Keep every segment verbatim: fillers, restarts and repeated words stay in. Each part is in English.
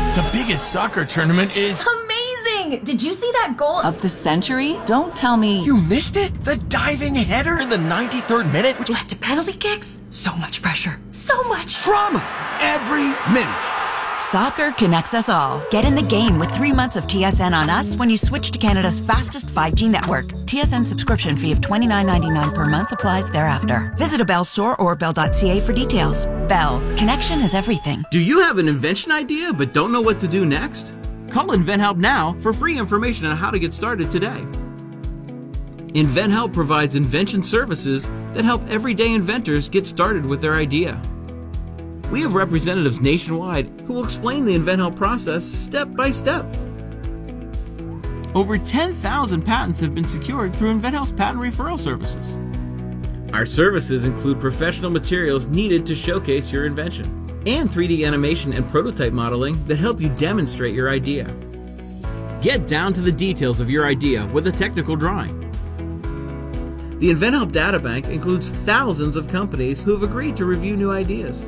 The biggest soccer tournament is... Amazing! Did you see that goal? Of the century? Don't tell me... You missed it? The diving header in the ninety-third minute? Which led to penalty kicks? So much pressure. So much drama every minute. Soccer connects us all. Get in the game with three months of T S N on us when you switch to Canada's fastest five G network. T S N subscription fee of twenty-nine ninety-nine per month applies thereafter. Visit a Bell store or bell dot c a for details. Bell. Connection is everything. Do you have an invention idea but don't know what to do next? Call InventHelp now for free information on how to get started today. InventHelp provides invention services that help everyday inventors get started with their idea. We have representatives nationwide who will explain the InventHelp process step by step. Over ten thousand patents have been secured through InventHelp's patent referral services. Our services include professional materials needed to showcase your invention and three D animation and prototype modeling that help you demonstrate your idea. Get down to the details of your idea with a technical drawing. The InventHelp Databank includes thousands of companies who have agreed to review new ideas.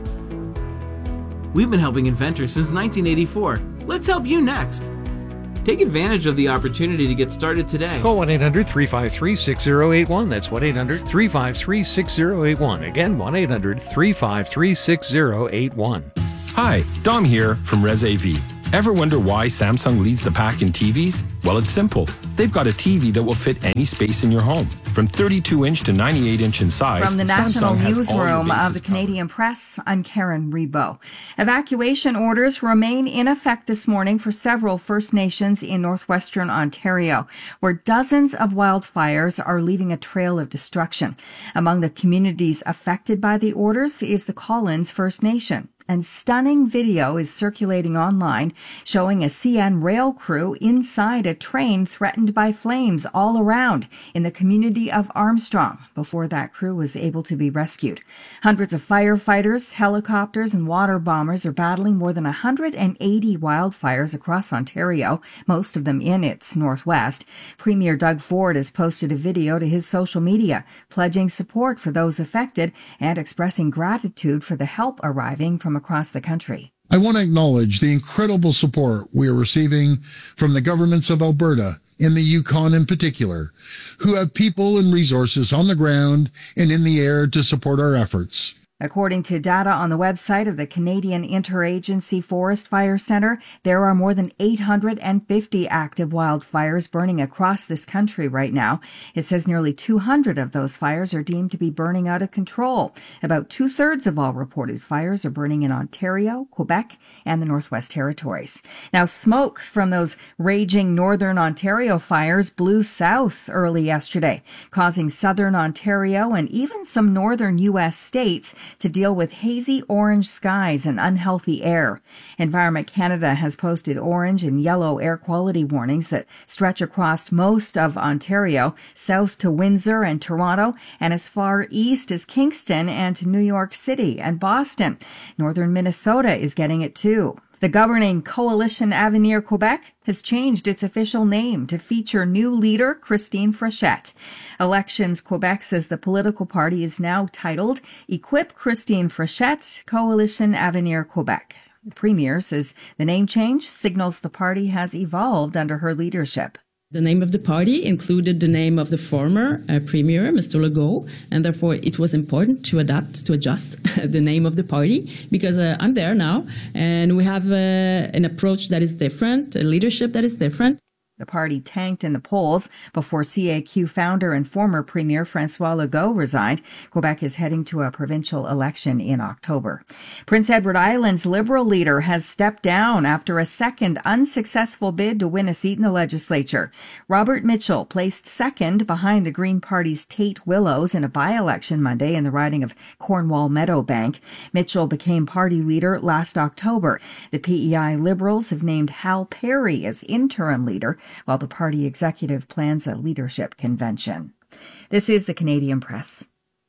We've been helping inventors since nineteen eighty-four. Let's help you next. Take advantage of the opportunity to get started today. Call one eight hundred, three five three, six zero eight one. That's one eight hundred, three five three, six zero eight one. Again, one eight hundred, three five three, six zero eight one. Hi, Dom here from ResAV. Ever wonder why Samsung leads the pack in T Vs? Well, it's simple. They've got a T V that will fit any space in your home. From thirty-two inch to ninety-eight inch in size, From the National Samsung has all Newsroom your of bases the Canadian Press, I'm Karen Rebo. Evacuation orders remain in effect this morning for several First Nations in northwestern Ontario, where dozens of wildfires are leaving a trail of destruction. Among the communities affected by the orders is the Collins First Nation. And stunning video is circulating online showing a C N rail crew inside a train threatened by flames all around in the community of Armstrong before that crew was able to be rescued. Hundreds of firefighters, helicopters, and water bombers are battling more than one hundred eighty wildfires across Ontario, most of them in its northwest. Premier Doug Ford has posted a video to his social media, pledging support for those affected and expressing gratitude for the help arriving from across the country. I want to acknowledge the incredible support we are receiving from the governments of Alberta and the Yukon in particular, who have people and resources on the ground and in the air to support our efforts. According to data on the website of the Canadian Interagency Forest Fire Centre, there are more than eight hundred fifty active wildfires burning across this country right now. It says nearly two hundred of those fires are deemed to be burning out of control. About two-thirds of all reported fires are burning in Ontario, Quebec, and the Northwest Territories. Now, smoke from those raging northern Ontario fires blew south early yesterday, causing southern Ontario and even some northern U S states to deal with hazy orange skies and unhealthy air. Environment Canada has posted orange and yellow air quality warnings that stretch across most of Ontario, south to Windsor and Toronto, and as far east as Kingston and to New York City and Boston. Northern Minnesota is getting it too. The governing Coalition Avenir Quebec has changed its official name to feature new leader Christine Frechette. Elections Quebec says the political party is now titled Equip Christine Frechette, Coalition Avenir Quebec. The premier says the name change signals the party has evolved under her leadership. The name of the party included the name of the former uh, premier, Mister Legault, and therefore it was important to adapt, to adjust the name of the party, because uh, I'm there now, and we have uh, an approach that is different, a leadership that is different. The party tanked in the polls before C A Q founder and former Premier François Legault resigned. Quebec is heading to a provincial election in October. Prince Edward Island's Liberal leader has stepped down after a second unsuccessful bid to win a seat in the legislature. Robert Mitchell placed second behind the Green Party's Tate Willows in a by-election Monday in the riding of Cornwall Meadowbank. Mitchell became party leader last October. The P E I Liberals have named Hal Perry as interim leader, while the party executive plans a leadership convention. This is the Canadian Press.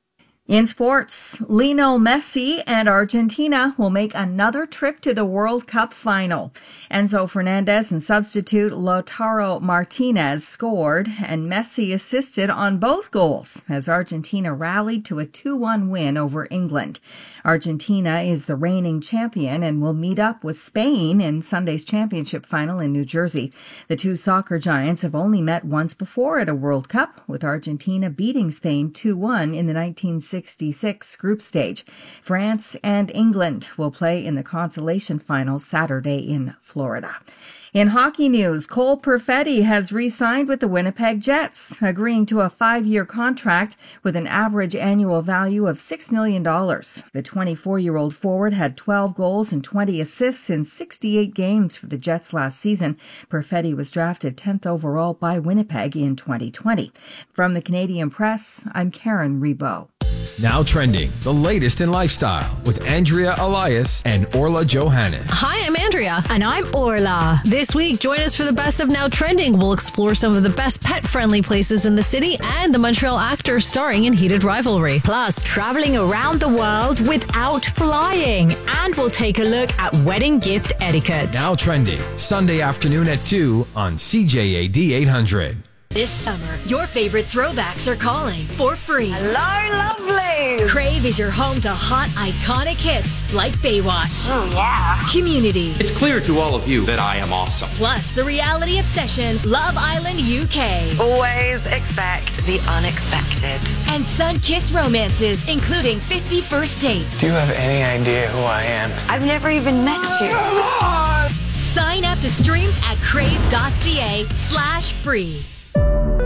In sports, Lionel Messi and Argentina will make another trip to the World Cup final. Enzo Fernandez and substitute Lautaro Martinez scored, and Messi assisted on both goals as Argentina rallied to a two one win over England. Argentina is the reigning champion and will meet up with Spain in Sunday's championship final in New Jersey. The two soccer giants have only met once before at a World Cup, with Argentina beating Spain two one in the nineteen sixty-six group stage. France and England will play in the consolation final Saturday in Florida. In hockey news, Cole Perfetti has re-signed with the Winnipeg Jets, agreeing to a five-year contract with an average annual value of six million dollars. The twenty-four-year-old forward had twelve goals and twenty assists in sixty-eight games for the Jets last season. Perfetti was drafted tenth overall by Winnipeg in twenty twenty. From the Canadian Press, I'm Karen Rebo. Now trending, the latest in lifestyle with Andrea Elias and Orla Johannes. Hi, I'm Andrea. And I'm Orla. This week, join us for the best of Now Trending. We'll explore some of the best pet-friendly places in the city and the Montreal actor starring in Heated Rivalry. Plus, traveling around the world without flying. And we'll take a look at wedding gift etiquette. Now Trending, Sunday afternoon at two on C J A D eight hundred. This summer, your favorite throwbacks are calling for free. Hello, lovely! Crave is your home to hot, iconic hits like Baywatch. Oh, yeah. Community. It's clear to all of you that I am awesome. Plus, the reality obsession, Love Island U K. Always expect the unexpected. And sun-kissed romances, including fifty First Dates. Do you have any idea who I am? I've never even met you. Sign up to stream at crave.ca slash free.